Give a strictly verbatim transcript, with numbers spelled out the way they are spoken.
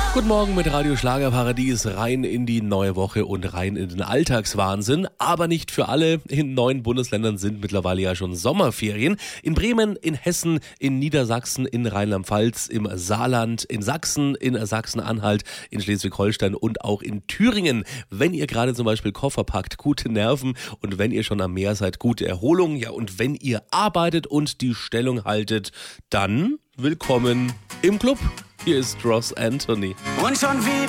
Guten Morgen mit Radio Schlagerparadies, rein in die neue Woche und rein in den Alltagswahnsinn. Aber nicht für alle. In neun Bundesländern sind mittlerweile ja schon Sommerferien. In Bremen, in Hessen, in Niedersachsen, in Rheinland-Pfalz, im Saarland, in Sachsen, in Sachsen-Anhalt, in Schleswig-Holstein und auch in Thüringen. Wenn ihr gerade zum Beispiel Koffer packt, gute Nerven, und wenn ihr schon am Meer seid, gute Erholung. Ja, und wenn ihr arbeitet und die Stellung haltet, dann willkommen im Club. Hier ist Ross Anthony. Und schon wieder